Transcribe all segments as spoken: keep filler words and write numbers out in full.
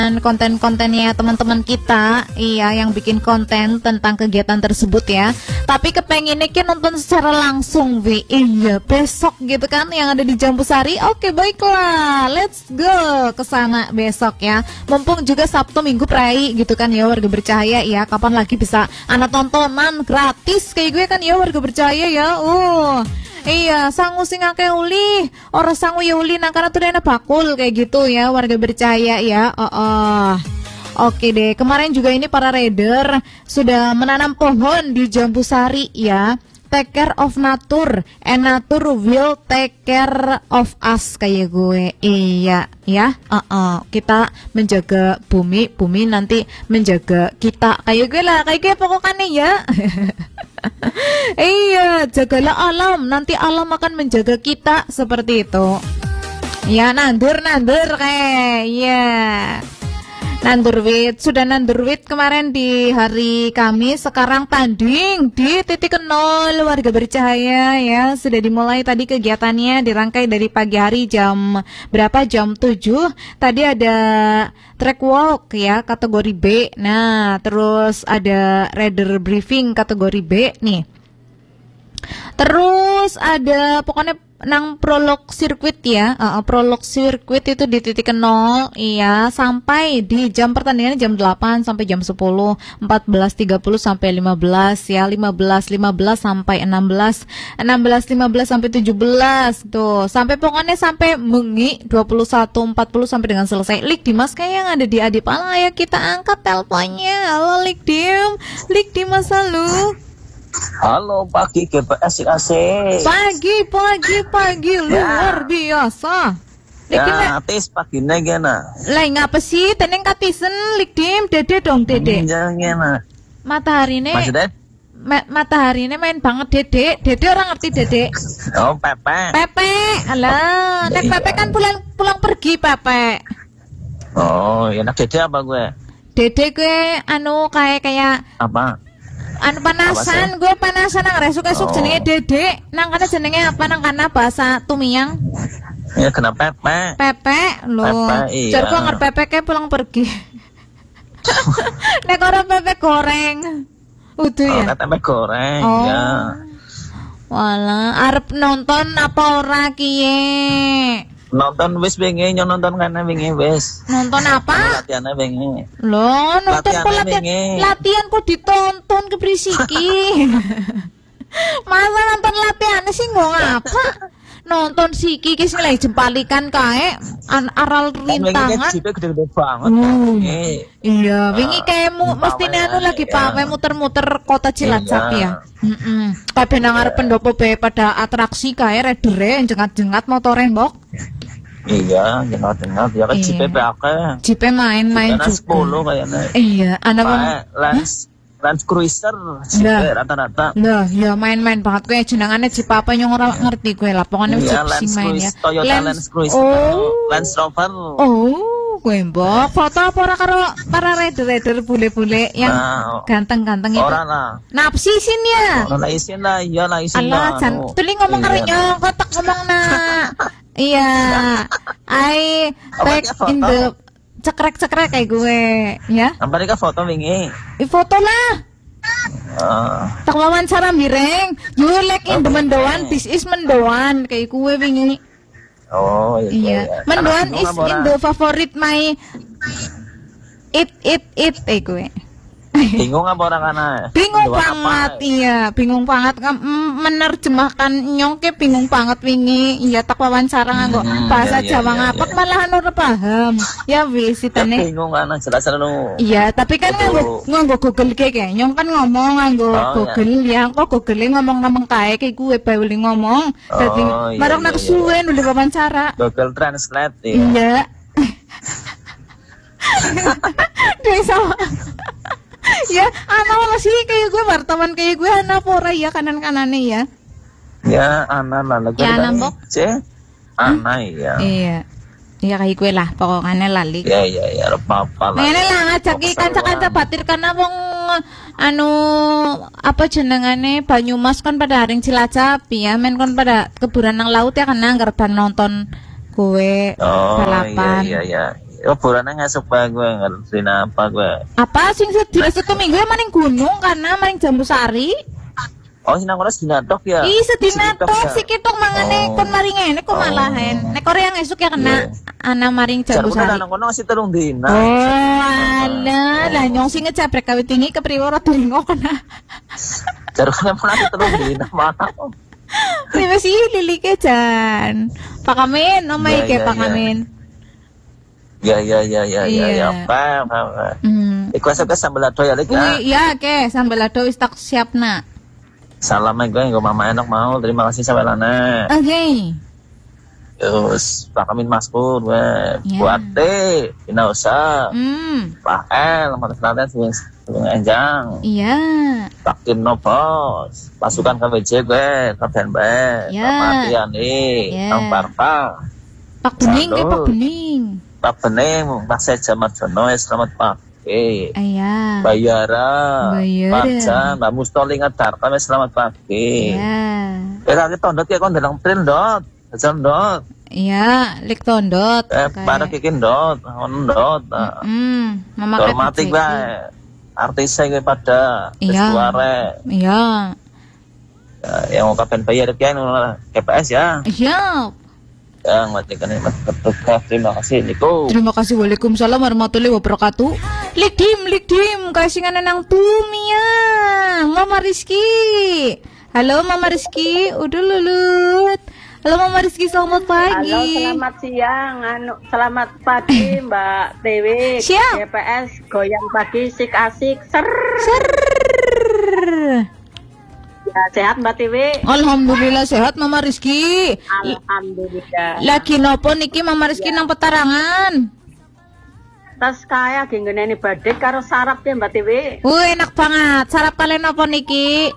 konten-kontennya teman-teman kita, iya, yang bikin konten tentang kegiatan tersebut ya. Tapi kepenginnya kan nonton secara langsung, Vi. Iya, besok gitu kan yang ada di Jambu Sari. Oke, baiklah, let's go ke sana besok ya. Mumpung juga Sabtu Minggu Prai gitu kan ya, warga bercahaya ya. Kapan lagi bisa anak tontonan gratis kayak gue kan ya, warga bercahaya ya. Uh. Iya, sangu sing akeh uli, ora sangu ya uli nang kana tuh dene bakul kayak gitu ya, warga bercahaya ya. Oh, oh. Oke deh, kemarin juga ini para raider sudah menanam pohon di Jambu Sari ya. Take care of nature, and nature will take care of us kayak gue. Iya, ya. Uh -uh. Kita menjaga bumi, bumi nanti menjaga kita. Kayak gue lah, kayak gue pokoknya ya. Iya, jagalah alam, nanti alam akan menjaga kita seperti itu. Ya, nandur nandur kayak, ya. Nandurwit, sudah nandurwit kemarin di hari Kamis, sekarang tanding di titik nol warga bercahaya ya. Sudah dimulai tadi kegiatannya, dirangkai dari pagi hari jam berapa? Jam tujuh. Tadi ada track walk ya, kategori B. Nah, terus ada rider briefing kategori B nih. Terus ada pokoknya nang prolog sirkuit ya, uh, prolog sirkuit itu di titik nol, iya, sampai di jam pertandingan jam delapan sampai jam sepuluh, empat belas tiga puluh sampai lima belas ya, lima belas lima belas sampai enam belas, enam belas lima belas sampai tujuh belas tuh, sampai pokoknya sampai mengi dua puluh satu empat puluh sampai dengan selesai. Lik Dimas kayak yang ada di Adipala ya, kita angkat teleponnya. Halo Lik Dim, Lik Dimas halo. Halo pagi G P S asik. Pagi pagi pagi luar ya. Biasa. Ya, tis pagi gana. Lah ngapa sih teneng katisen Lik Dim, Dede dong Dede. Jangan. Matahari ne. Maksudnya? Ma matahari ne main banget Dede. Dede orang ngerti Dede. Oh, Pepe. Pepe. Alah, nek Pepe kan pulang pulang pergi Pepe. Oh, enak Dede apa gue? Dede gue anu kayak kayak apa? Anu panasan, gue panasan nang resuk-esuk oh. Jenenge Dede, nang kana jenenge apa nang kana bahasa Tumiang? Ya kena Pepe. Pepe, lo. Iya. Jar gua ngerti Pepe kayak pulang pergi. Nek ora Pepe goreng. Udah oh, ya. Tempe goreng, oh. Ya. Walah, arep nonton apa ora kiye? Nonton wis wingi, nonton kana wingi wis. Nonton apa? Latihannya wingi. Loh, nonton kok latihan. Wingi. Latihan kok ditonton kebrisiki. Masa nonton latihannya sih nggo ngapa? Nonton siki ki sing lagi jempalikan kae an aral rintangan. Wingi jipe gede-gede banget. Uh, iya, wingi kayakmu mestine anu lagi pawe muter-muter kota Cilacap ya. Heeh. Kabeh nang arep pendopo bae pada atraksi kae redere jengat-jengat motore mbok. Iya, jengat-jengat ya kan jipe akeh. Jipe main-main juga. sepuluh kayaknya. Iya, anak Lens Lens Cruiser jipe rata-rata. Lah, ya main-main banget kowe jenengane jipe apa yang ora ngerti kowe lah. Pokoknya ya, sing main ya. Toyota Lens Cruiser. Oh. Lens Rover. Oh, kowe mbok foto apa ora karo para rider-rider bule-bule yang nah, ganteng-ganteng itu. Ora lah. Napsi isin ya? Ora isin lah, iya lah isin. Allah, jan tuli ngomong karo nyong, kotak ngomong na. Iya, I back in the cekrek-cekrek kayak gue, ya. Apa nih foto wingi? I foto lah. Uh. Tak wawancara mireng, you like in the mendoan, this is mendoan kayak gue wingi. Oh iya. Iya. iya. Mendoan is in the favorite my it it it eh gue. Bingung apa orang kana? Bingung banget, apa? Iya, bingung banget menerjemahkan nyongke bingung banget wingi. Iya tak wawancara nganggo hmm, bahasa iya, Jawa iya, ngapak iya. Malah ora paham. Ya wis sitane. Bingung kana jelas lu. Iya, tapi kan nganggo nganggo Google kayak kayak nyong kan ngomong nganggo oh, Google iya. Ya, kok Google ngomong-ngomong kae kayak gue bae ngomong. Dadi oh, iya, marang nak suwe iya. Nuli wawancara. Google Translate ya. Iya. Desa. Ya, anak sih kayak gue wartawan kayak gue anak pora ya kanan-kanannya ya. Ya, anak lah lagi. Ya, anak bok. Anak ya. Iya. Iya kayak gue lah, pokoknya lali. Ya, ya, ya, apa-apa lah. Ngene lah ngajak kanca-kanca batir karena wong anu apa jenengane Banyumas kan pada haring Cilacap ya, men kon pada keburan nang laut ya kan nanggar ban nonton gue oh, balapan. Iya, iya, iya. Liburannya ngesuk bae gue ngerti apa gue. Apa sing sedina satu minggu ya maning gunung karena maning Jambu Sari. Oh, sing nang sedina tok ya. Ih, sedina tok ya? sik ketok mangane Oh. kon maring ngene kok malahan. Nek ora yang esuk ya kena ana maring Jambu Jarku Sari. nang kono masih telung dina. Oh, alah, lah nyong sing ngecaprek kawit tinggi kepriwe ora tulingo kena. Jarkunya pernah telung dina mana. Terima sih lilike jan. Pak Amin, omai Ya, ke ya, Pak ya. Amin. Ya ya ya ya ya Iya. ya. Apa apa. Hmm. Iku esuk sambel ado ya Lik ya. Wih, ya ke sambal lado wis tak siapna. Salam gue nggo mama enak mau. Terima kasih sampai lana. Oke. Terus Pak Amin Maskur gue. Ya. Buate, Dina Usa, Hmm. Pak El, Mas Raden Sung Sung Enjang. Iya. Pak Tim Nobos, pasukan K W J gue, Kapten B, Ya. Pak Matiani, Ya. Kang Parpa, Pak Bening ke Sando. Pak Bening. Pak Bening, Pak Seja Marjono, selamat pagi. Iya. Bayara, Bayara. Pak Jan, Mbak Mustoli Ngedarkan, selamat pagi. Iya. Kira kita tondot ya kon dalam print dot, jajan dot, Iya, lik tondot. eh pada kikin dot, on dot. Hmm, mama Hormati kata gue, artis saya pada, Iya. Suare, Iya. yang mau kapan bayar kan, K P S ya. Iya. Yang matikan ini bertugas. Terima kasih Niko. Terima kasih. Waalaikumsalam warahmatullahi wabarakatuh. Likdim, likdim, kasingan nang tumia. Mama Rizky. Halo Mama Rizky, udah lulut. Halo Mama Rizky, selamat pagi. Halo, selamat siang. Anu, selamat pagi Mbak Dewi. Siap. G P S goyang pagi sik asik ser. Ser. Ya, sehat Mbak Dewi. Alhamdulillah sehat Mama Rizky. Alhamdulillah. Lagi nopo niki Mama Rizky nang petarangan. Tas kaya gengeneni badhe karo sarap ya Mbak Dewi. Wih enak banget. Sarap kalian nopo niki?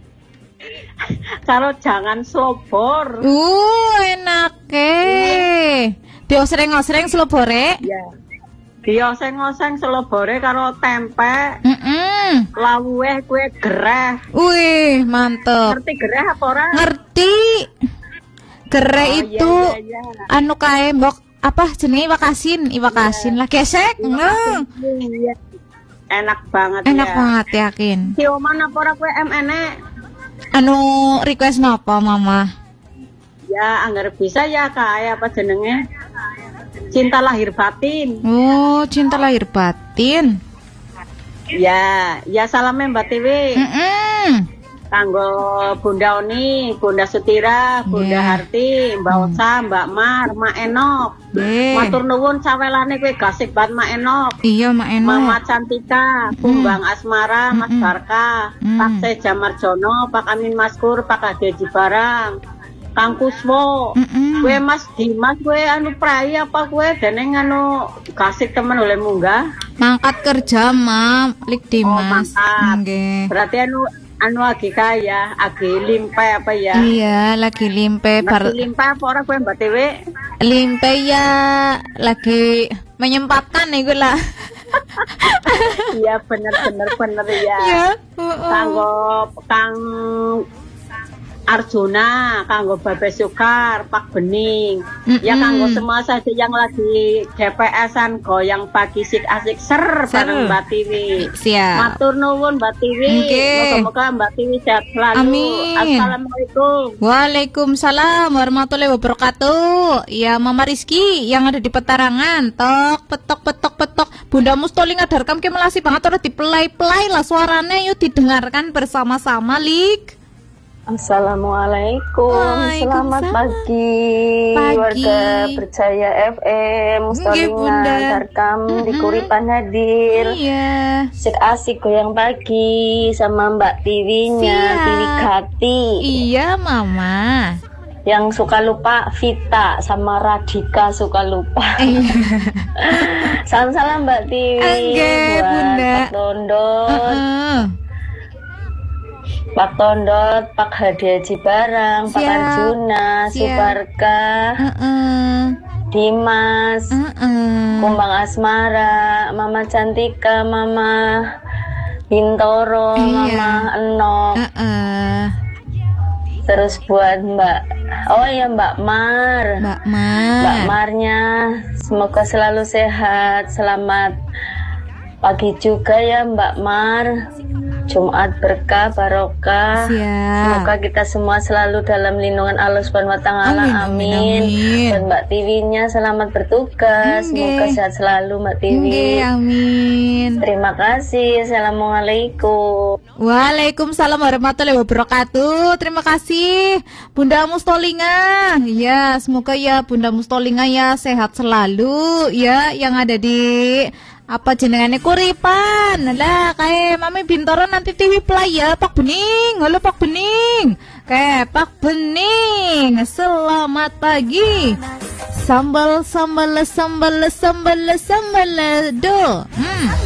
Karo jangan slobor. Uh enak ke. Diosreng-osreng selobore. Ya. Dioseng-oseng selobore karo tempe, Mm-mm. lawuhe kue gereh. Wih mantep. Ngerti gereh apa ora? Ngerti. Gere Oh, itu iya, iya, iya. anu kae mbok apa jenenge iwak asin, iwak asin lah gesek. Neng. Iya. Enak banget Enak ya. banget yakin. Cioman apa ora kue M N E? Anu request napa Mama? Ya, anggar bisa ya kayak apa jenenge? Cinta lahir batin. Oh, cinta lahir batin. Ya, ya salamnya Mbak Tiwi. Mm-mm. Kanggo Bunda Oni, Bunda Sutira, Bunda Yeah. Harti, Mbak Osa, Mbak Mar, Mak Enok. Yeah. Matur nuwun sawelane kowe gasik banget Mak Enok. Iya, Mak Eno. Mama Cantika, Kumbang Asmara, Mas Mm-mm. Barka, Mm. Pak Seja Marjono, Pak Amin Maskur, Pak Ade Jibarang, Kang Kuswo. Mm-mm. Kue Mas Dimas, kue anu prai apa kue deneng anu gasik temen oleh munggah. Mangkat kerja, Mam. Lik Dimas. mangkat. Nggih. Berarti anu anu lagi kaya, lagi limpe apa ya? Iya, lagi limpe bar Lagi limpe apa orang kue Mbak Dewi? limpe ya lagi menyempatkan nih gue lah. Iya bener bener bener ya. Iya. heeh. Kanggo Kang Arjuna, kanggo Babe Sukar, Pak Bening, Mm-mm. ya kanggo semua saja yang lagi G P S-an goyang pagi sik asik ser Ser. bareng Mbak Tiwi. Siap. Matur nuwun Mbak Tiwi. Oke. Moga-moga Mbak Tiwi sehat selalu. Amin. Assalamualaikum. Waalaikumsalam warahmatullahi wabarakatuh. Ya Mama Rizky yang ada di petarangan. Tok petok petok petok. Bunda Mustoli ngadarkam ke melasi banget udah dipelai-pelai lah suaranya yuk didengarkan bersama-sama Lik. Assalamualaikum, Waalaikumsalam. selamat pagi, Pagi. warga Percaya F M, Nggih, Mustolingan, Bunda. Darkam, di Mm-mm. Kuripan hadir. Iya. Sik asik goyang pagi sama Mbak Tiwinya, Siap. Tiwi Gati. Iya Mama. Yang suka lupa Vita sama Radika suka lupa. Iya. Salam-salam Mbak Tiwi. Oke, buat Bunda. Pak Tondot, Heeh. Pak Tondot, Pak Hadi Haji Barang, Pak Siap. Arjuna, Siap. Subarka, Heeh. Dimas, Heeh. Kumbang Asmara, Mama Cantika, Mama Bintoro, Iya. Mama Enok, Heeh. Terus buat Mbak, oh ya Mbak Mar, Mbak Mar. Mbak Marnya, semoga selalu sehat. Selamat pagi juga ya Mbak Mar. Jumat berkah barokah. Siap. Semoga kita semua selalu dalam lindungan Allah Subhanahu wa taala. Amin, Amin. amin, amin. Dan Mbak Tiwinya selamat bertugas. Nggih. Semoga sehat selalu Mbak Tiwi. Nggih, amin. Terima kasih. Assalamualaikum. Waalaikumsalam warahmatullahi wabarakatuh. Terima kasih Bunda Mustolinga. Ya, semoga ya Bunda Mustolinga ya sehat selalu ya, yang ada di apa jenengannya Kuripan. Lah kayak Mami Bintoro nanti T V Play ya Pak Bening. Halo Pak Bening. Kayak Pak Bening. Selamat pagi. Sambal sambal sambal sambal sambal do. Hmm.